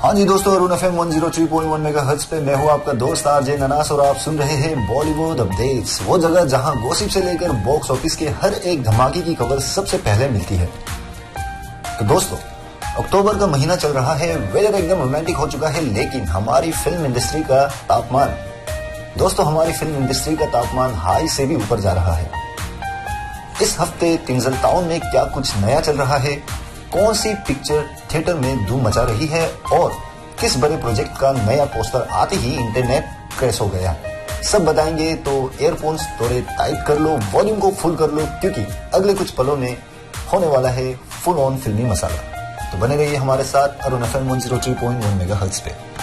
हाँ जी दोस्तों, Arun FM 103.1 megahertz पे मैं हूँ आपका दोस्त आरजे ननास और आप सुन रहे हैं बॉलीवुड अपडेट्स, वो जगह जहाँ गॉसिप से लेकर बॉक्स ऑफिस के हर एक धमाके की खबर सबसे पहले मिलती है। तो दोस्तों, अक्टूबर का महीना चल रहा है, वेदर एकदम रोमांटिक हो चुका है, लेकिन हमारी फिल्म इंडस्ट्री का तापमान हाई से भी ऊपर जा रहा है। इस हफ्ते तिंजल टाउन में क्या कुछ नया चल रहा है, कौन सी पिक्चर थिएटर में धूम मचा रही है और किस बड़े प्रोजेक्ट का नया पोस्टर आते ही इंटरनेट क्रैश हो गया, सब बताएंगे। तो एयरफोन्स थोड़े टाइट कर लो, वॉल्यूम को फुल कर लो, क्योंकि अगले कुछ पलों में होने वाला है फुल ऑन फिल्मी मसाला। तो बने रहिए हमारे साथ अरुण FM 103.1 मेगाहर्ट्ज पे।